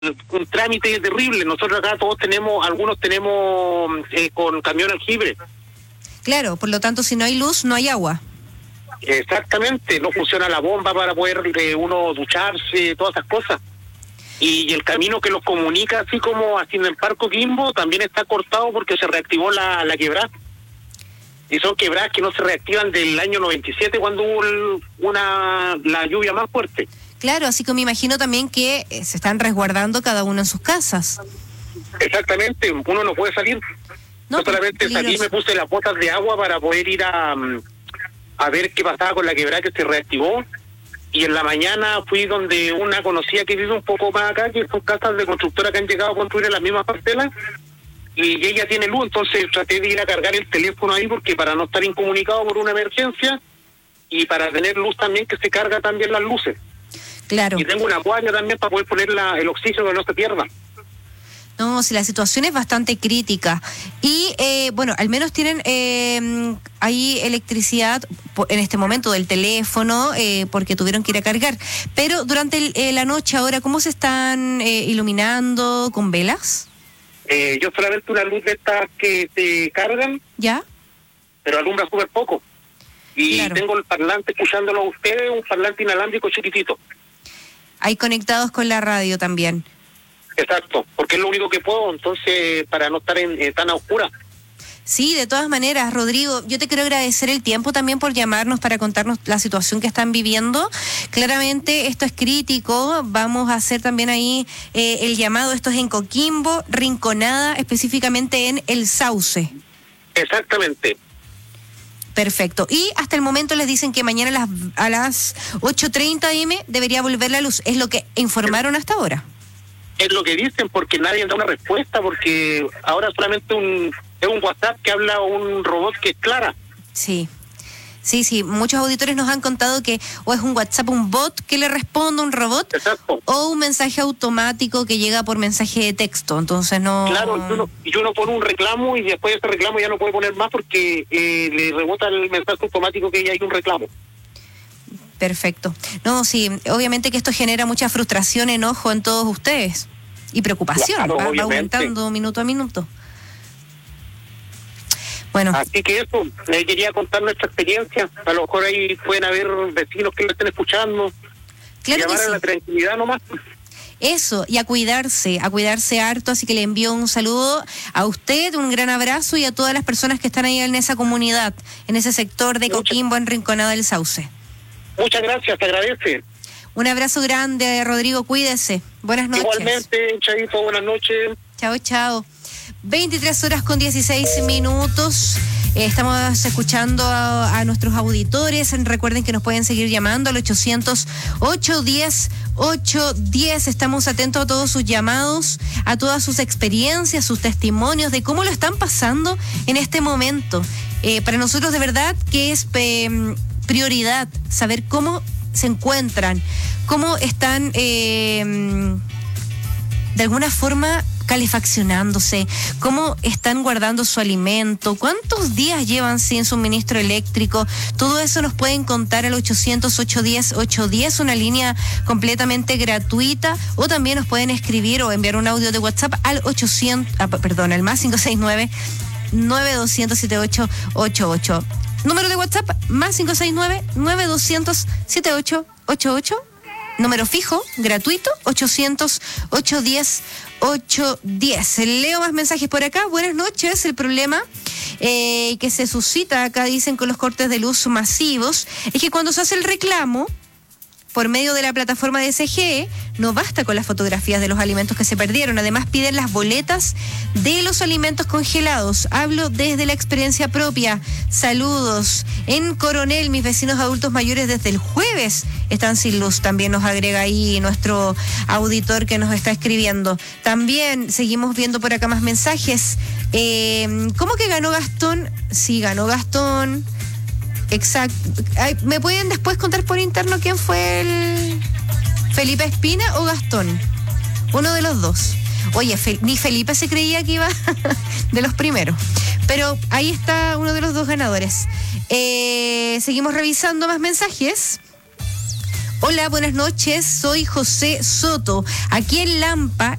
un trámite terrible. Nosotros acá algunos tenemos con camión aljibe. Claro, por lo tanto, si no hay luz, no hay agua. Exactamente, no funciona la bomba para poder uno ducharse, todas esas cosas. Y el camino que los comunica, así como haciendo el Parco Quimbo, también está cortado porque se reactivó la quebrada. Y son quebradas que no se reactivan del año 97 cuando hubo la lluvia más fuerte. Claro, así que me imagino también que se están resguardando cada uno en sus casas. Exactamente, uno no puede salir. No, yo solamente salí y me puse las botas de agua para poder ir a ver qué pasaba con la quebrada que se reactivó. Y en la mañana fui donde una conocida que vive un poco más acá, que son casas de constructora que han llegado a construir en las mismas parcelas, y ella tiene luz, entonces traté de ir a cargar el teléfono ahí porque para no estar incomunicado por una emergencia y para tener luz también, que se carga también las luces. Claro. Y tengo una guaya también para poder poner el oxígeno que no se pierda. No, si la situación es bastante crítica. Y, bueno, al menos tienen ahí electricidad en este momento del teléfono, porque tuvieron que ir a cargar. Pero durante la noche ahora, ¿cómo se están iluminando? ¿Con velas? Yo solamente una luz de estas que se cargan. ¿Ya? Pero alumbra súper poco. Y claro, tengo el parlante escuchándolo a ustedes, un parlante inalámbrico chiquitito. Ahí conectados con la radio también. Exacto, porque es lo único que puedo, entonces, para no estar tan a oscura. Sí, de todas maneras, Rodrigo, yo te quiero agradecer el tiempo también por llamarnos para contarnos la situación que están viviendo. Claramente esto es crítico, vamos a hacer también ahí el llamado, esto es en Coquimbo, Rinconada, específicamente en El Sauce. Exactamente. Perfecto. Y hasta el momento les dicen que mañana a las 8:30 am debería volver la luz, es lo que informaron hasta ahora. Es lo que dicen, porque nadie da una respuesta, porque ahora solamente es un WhatsApp que habla un robot que es Clara. Sí, muchos auditores nos han contado que o es un WhatsApp, un bot que le responde, un robot. Exacto. O un mensaje automático que llega por mensaje de texto, entonces no... Claro, y uno pone un reclamo y después de ese reclamo ya no puede poner más porque le rebota el mensaje automático que ya hay un reclamo. Perfecto. No, sí, obviamente que esto genera mucha frustración, enojo en todos ustedes y preocupación, claro, va aumentando minuto a minuto. Bueno. Así que eso, le quería contar nuestra experiencia. A lo mejor ahí pueden haber vecinos que lo estén escuchando. Claro, llamar a la tranquilidad nomás. Eso, y a cuidarse harto, así que le envío un saludo a usted, un gran abrazo y a todas las personas que están ahí en esa comunidad, en ese sector de Coquimbo, en Rinconada del Sauce. Muchas gracias, te agradece. Un abrazo grande, Rodrigo, cuídese. Buenas noches. Igualmente, Chaito, buenas noches. Chao. 23:16. Estamos escuchando a nuestros auditores. Recuerden que nos pueden seguir llamando al 800-810-810. Estamos atentos a todos sus llamados, a todas sus experiencias, sus testimonios de cómo lo están pasando en este momento. Para nosotros de verdad que es prioridad saber cómo se encuentran, cómo están de alguna forma calefaccionándose, cómo están guardando su alimento, cuántos días llevan sin suministro eléctrico. Todo eso nos pueden contar al 800-810-810, una línea completamente gratuita, o también nos pueden escribir o enviar un audio de WhatsApp al al más 569-9200-7888. Número de WhatsApp, más 569-9200-7888. Número fijo, gratuito, 800-810-810. Leo más mensajes por acá. Buenas noches. El problema que se suscita acá, dicen, con los cortes de luz masivos, es que cuando se hace el reclamo por medio de la plataforma de SGE, no basta con las fotografías de los alimentos que se perdieron. Además, piden las boletas de los alimentos congelados. Hablo desde la experiencia propia. Saludos. En Coronel, mis vecinos adultos mayores desde el jueves están sin luz. También nos agrega ahí nuestro auditor que nos está escribiendo. También seguimos viendo por acá más mensajes. ¿Cómo que ganó Gastón? Sí, ganó Gastón. Exacto. ¿Me pueden después contar por interno quién fue el Felipe Espina o Gastón? Uno de los dos. Oye, ni Felipe se creía que iba de los primeros. Pero ahí está uno de los dos ganadores. Seguimos revisando más mensajes. Hola, buenas noches. Soy José Soto. Aquí en Lampa